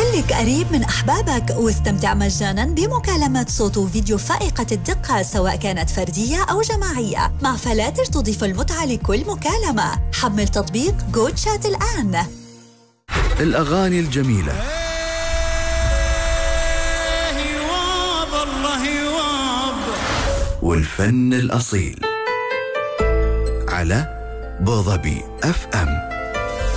خليك قريب من أحبابك واستمتع مجاناً بمكالمات صوت وفيديو فائقة الدقة، سواء كانت فردية أو جماعية. مع فلاتر تضيف المتعة لكل مكالمة. حمل تطبيق جو تشات الآن. الأغاني الجميلة والفن الأصيل على بوظبي FM.